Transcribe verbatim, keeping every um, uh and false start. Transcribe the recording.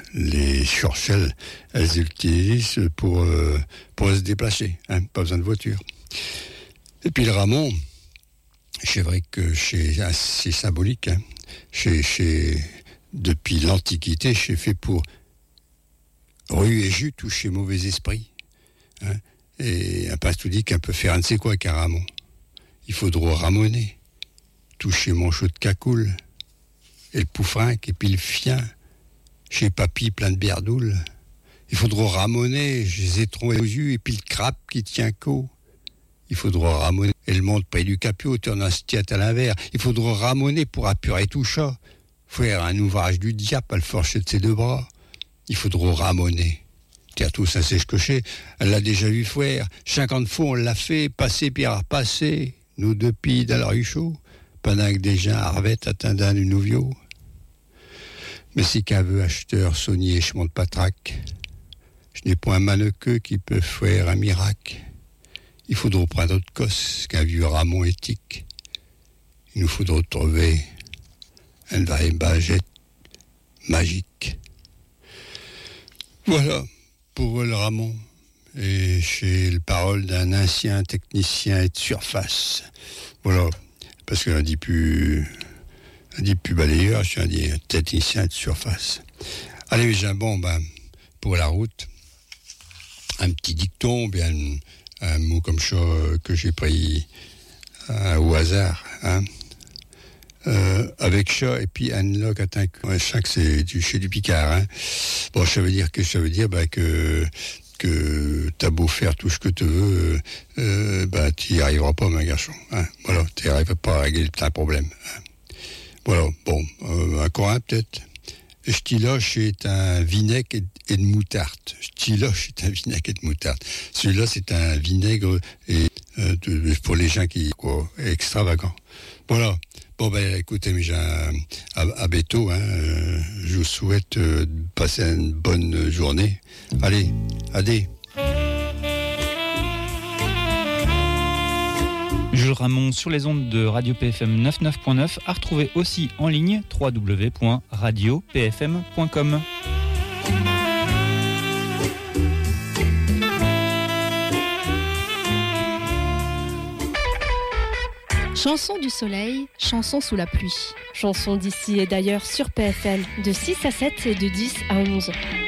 les Churchill, elles l'utilisent pour, euh, pour se déplacer, hein, pas besoin de voiture. Et puis le ramon, c'est vrai que c'est, c'est symbolique, hein. c'est, c'est, depuis l'Antiquité, c'est fait pour ruer jus, toucher mauvais esprit. Hein. Et un pasteur dit qu'on peut faire un ne sait quoi avec un ramon. Il faudra ramoner, toucher mon chaud de cacoule, et le poufrinque, et puis le fien, chez papy plein de berdoules. Il faudra ramoner, les étrons aux yeux, et puis le crabe qui tient co. Il faudra ramoner, et le monde près du capio, tourne un stiat à l'envers. Il faudra ramoner pour apurer tout chat, faire un ouvrage du diable à le forcher de ses deux bras. Il faudra ramoner. Tiens, tout ça, c'est ce cocher. Elle l'a déjà vu faire. cinquante fois, on l'a fait, passer puis repasser. Nous deux pilles dans la rue chaud, pendant que des gens arvêtent attendant du nouvio. Mais si qu'un veut acheteur saunier, je monte pas trac. Je n'ai point un mannequeux qui peut faire un miracle. Il faudra prendre d'autres cosses qu'un vieux ramon éthique. Il nous faudra trouver une vraie bagette magique. Voilà pour le ramon. Et c'est le parole d'un ancien technicien et de surface. Voilà, parce qu'on dit plus, on dit plus balayeur, je dis technicien de surface. Allez, j'ai un bon, ben, pour la route, un petit dicton, bien un, un mot comme ça que j'ai pris euh, au hasard, hein. Euh, avec chat et puis un loc atteint un chat que c'est du chez du Picard, hein. Bon, ça veut dire que ça veut dire bah, que que t'as beau faire tout ce que tu veux, euh, bah tu n'y arriveras pas, mon garçon, hein. Voilà, tu n'y arriveras pas à régler un problème, hein. Voilà, bon, euh, encore un peut-être. Stiloche est un vinaigre et de moutarde. Stiloche est un vinaigre et de moutarde. Celui-là, c'est un vinaigre et, euh, de, pour les gens qui quoi, extravagant. Voilà. Bon, ben, écoutez, mais j'ai un, à, à Béto, hein, euh, je vous souhaite euh, de passer une bonne journée. Allez, adé. Jules Ramon sur les ondes de Radio P F M quatre-vingt-neuf point neuf, à retrouver aussi en ligne w w w point radio p f m point com. Chanson du soleil, chanson sous la pluie. Chanson d'ici et d'ailleurs sur P F L de six à sept et de dix à onze.